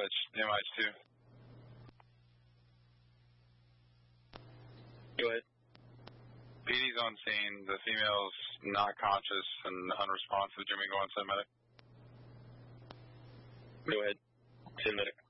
dispatch, MH2. Go ahead. PD's on scene. The female's not conscious and unresponsive. Jimmy, go on, send medic. Go ahead. Send medic.